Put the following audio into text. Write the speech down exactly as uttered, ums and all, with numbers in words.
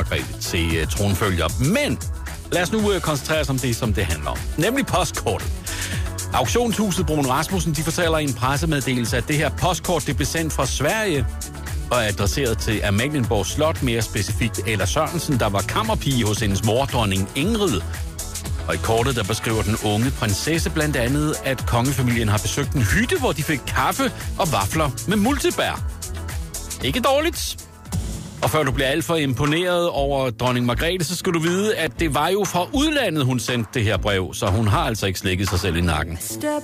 Margrethe til uh, tronfølger. Men lad os nu uh, koncentrere os om det, som det handler om. Nemlig postkortet. Auktionshuset Brun Rasmussen, de fortæller i en pressemeddelelse, at det her postkort, det blev sendt fra Sverige og er adresseret til Amalienborg Slot, mere specifikt Ella Sørensen, der var kammerpige hos hendes mor, dronning Ingrid. Og i kortet, der beskriver den unge prinsesse blandt andet, at kongefamilien har besøgt en hytte, hvor de fik kaffe og vafler med multibær. Ikke dårligt. Og før du bliver alt for imponeret over dronning Margrethe, så skal du vide, at det var jo fra udlandet, hun sendte det her brev, så hun har altså ikke slikket sig selv i nakken.